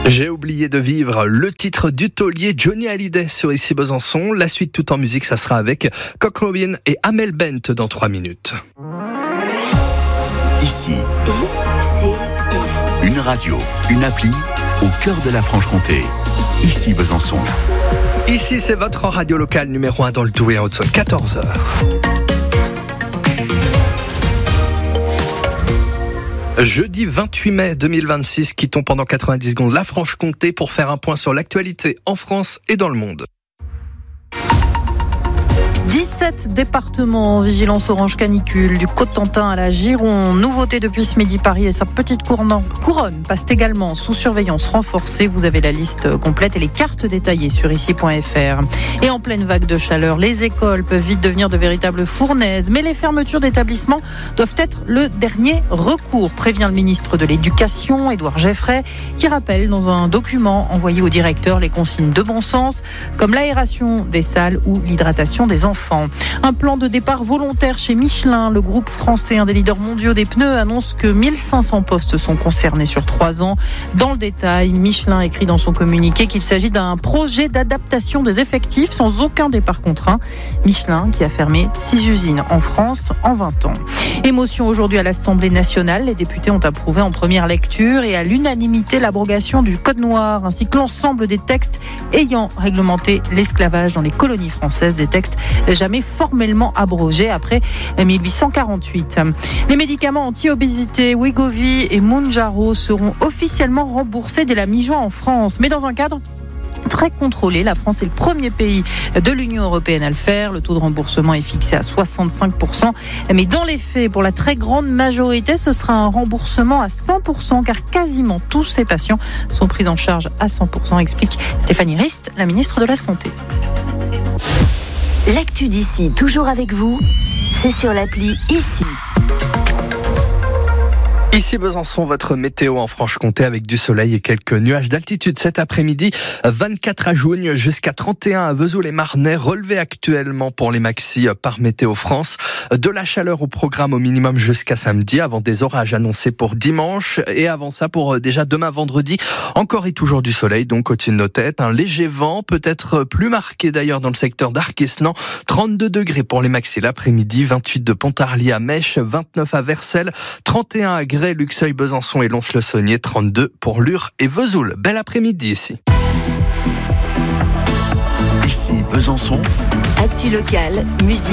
J'ai oublié de vivre, le titre du taulier Johnny Hallyday sur Ici Besançon. La suite tout en musique, ça sera avec Cock Robin et Amel Bent dans 3 minutes. Ici, une radio, une appli au cœur de la Franche-Comté. Ici Besançon. Ici, c'est votre radio locale numéro 1 dans le Doubs et en Haute-Saône, 14h. Jeudi 28 mai 2026, quittons pendant 90 secondes la Franche-Comté pour faire un point sur l'actualité en France et dans le monde. 17 départements en vigilance orange canicule, du Cotentin à la Gironde. Nouveauté depuis ce midi, Paris et sa petite couronne passent également sous surveillance renforcée. Vous avez la liste complète et les cartes détaillées sur ici.fr. Et en pleine vague de chaleur, les écoles peuvent vite devenir de véritables fournaises, mais les fermetures d'établissements doivent être le dernier recours, prévient le ministre de l'Éducation, Édouard Geffray, qui rappelle dans un document envoyé au directeur les consignes de bon sens, comme l'aération des salles ou l'hydratation des enfants. Un plan de départ volontaire chez Michelin. Le groupe français, un des leaders mondiaux des pneus, annonce que 1500 postes sont concernés sur 3 ans. Dans le détail, Michelin écrit dans son communiqué qu'il s'agit d'un projet d'adaptation des effectifs sans aucun départ contraint. Michelin qui a fermé 6 usines en France en 20 ans. Émotion aujourd'hui à l'Assemblée nationale. Les députés ont approuvé en première lecture et à l'unanimité l'abrogation du Code noir ainsi que l'ensemble des textes ayant réglementé l'esclavage dans les colonies françaises, des textes jamais formellement abrogés après 1848. Les médicaments anti-obésité, Wegovy et Mounjaro seront officiellement remboursés dès la mi-juin en France, mais dans un cadre très contrôlé. La France est le premier pays de l'Union européenne à le faire. Le taux de remboursement est fixé à 65%. Mais dans les faits, pour la très grande majorité, ce sera un remboursement à 100%, car quasiment tous ces patients sont pris en charge à 100%, explique Stéphanie Rist, la ministre de la Santé. L'actu d'ici, toujours avec vous, c'est sur l'appli Ici. Ici Besançon, votre météo en Franche-Comté avec du soleil et quelques nuages d'altitude cet après-midi. 24 à Jougne jusqu'à 31 à Vesoul et Marnay, relevé actuellement pour les maxis par Météo France. De la chaleur au programme au minimum jusqu'à samedi, avant des orages annoncés pour dimanche. Et avant ça, pour déjà demain vendredi, encore et toujours du soleil, donc au-dessus de nos têtes. Un léger vent, peut-être plus marqué d'ailleurs dans le secteur d'Arquesnan. 32 degrés pour les maxis l'après-midi, 28 de Pontarlier à Mèche, 29 à Vercelles, 31 à Grès, Luxeuil, Besançon et Lons-le-Saunier, 32 pour Lure et Vesoul. Bel après-midi ici. Ici Besançon. Actu locale, musique.